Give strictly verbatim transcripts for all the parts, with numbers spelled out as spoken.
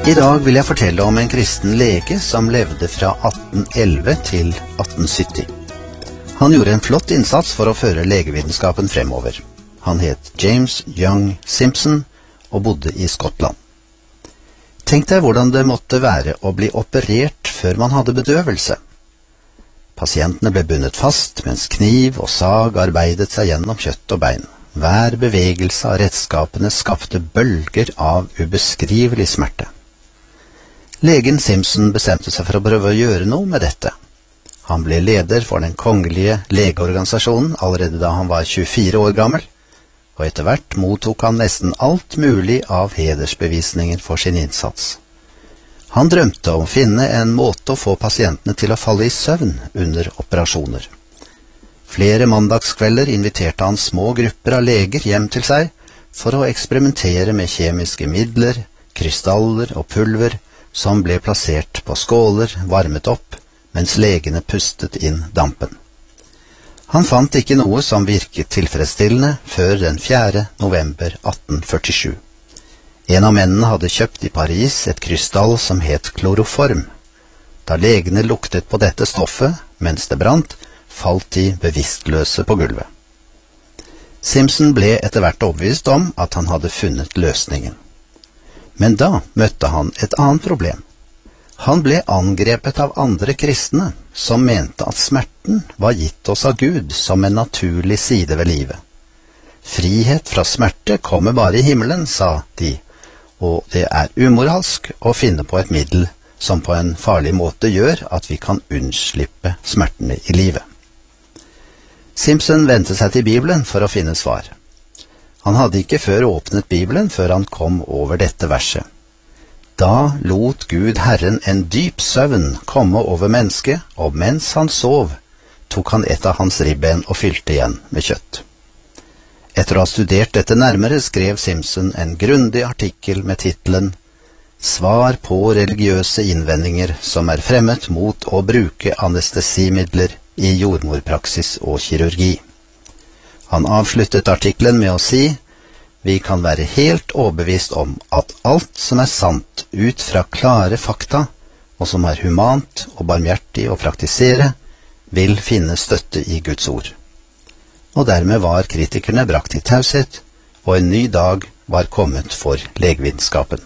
I dag vil jeg fortelle om en kristen lege som levde fra atten elleve til atten sytti. Han gjorde en flott innsats for å føre legevitenskapen fremover. Han het James Young Simpson og bodde i Skottland. Tenk deg hvordan det måtte være å bli operert før man hadde bedøvelse. Pasientene ble bundet fast, mens kniv og sag arbeidet seg gjennom kjøtt og bein. Hver bevegelse av redskapene skapte bølger av ubeskrivelig smerte. Legen Simpson bestemte seg for å prøve å gjøre noe med dette. Han ble leder for den kongelige legeorganisasjonen allerede da han var tjuefire år gammel, og etter hvert mottok han nesten alt mulig av hedersbevisninger for sin innsats. Han drømte om å finne en måte å få pasientene til å falle i søvn under operasjoner. Flere mandagskvelder inviterte han små grupper av leger hjem til seg for å eksperimentere med kjemiske midler, krystaller og pulver som ble plassert på skåler, varmet opp, mens legene pustet inn dampen. Han fant ikke noe som virket tilfredsstillende før den fjerde november atten førtisju. En av mennene hadde kjøpt i Paris et krystall som het kloroform. Da legene luktet på dette stoffet, mens det brant, falt de bevisstløse på gulvet. Simpson ble etter hvert overbevist om at han hadde funnet løsningen. Men da møtte han et annet problem. Han ble angrepet av andre kristne, som mente at smerten var gitt oss av Gud som en naturlig side ved livet. Frihet fra smerte kommer bare i himmelen, sa de, og det er umoralsk å finne på et middel som på en farlig måte gjør at vi kan unnslippe smertene i livet. Simpson vendte seg til Bibelen for å finne svar. Han hadde ikke før åpnet Bibelen før han kom over dette verset. Da lot Gud Herren en dyp søvn komme over mennesket, og mens han sov, tok han et av hans ribben og fylte igjen med kjøtt. Etter å ha studert dette nærmere skrev Simpson en grundig artikkel med titelen «Svar på religiøse innvendinger som er fremmet mot å bruke anestesimidler i jordmorpraksis og kirurgi». Han avsluttet artikkelen med å si: «Vi kan være helt overbevist om at alt som er sant ut fra klare fakta, og som er humant og barmhjertig å praktisere, vil finne støtte i Guds ord.» Og dermed var kritikerne brakt i taushet, og en ny dag var kommet for legevitenskapen.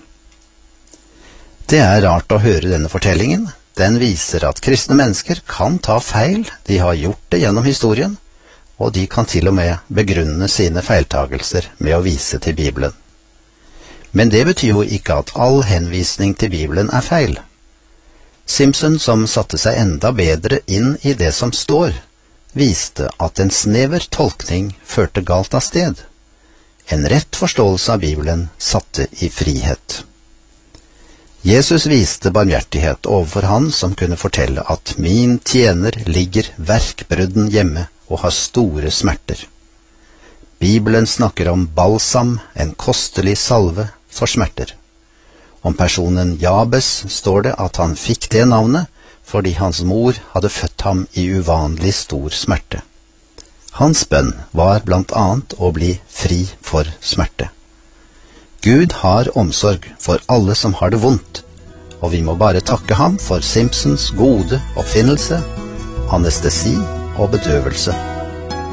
Det er rart å høre denne fortellingen. Den viser at kristne mennesker kan ta feil, de har gjort det gjennom historien, og de kan til og med begrunne sine feiltagelser med å vise til Bibelen. Men det betyr jo ikke at all henvisning til Bibelen er feil. Simpson, som satte seg enda bedre inn i det som står, viste at en snever tolkning førte galt av sted. En rett forståelse av Bibelen satte i frihet. Jesus viste barmhjertighet overfor han som kunne fortelle at «min tjener ligger verkbrudden hjemme og har store smerter». Bibelen snakker om balsam, en kostelig salve for smerter. Om personen Jabes står det at han fikk det navnet fordi hans mor hadde født ham i uvanlig stor smerte. Hans bønn var blant annet å bli fri for smerte. Gud har omsorg for alle som har det vondt, og vi må bare takke ham for Simpsons gode oppfinnelse, anestesi og bedøvelse.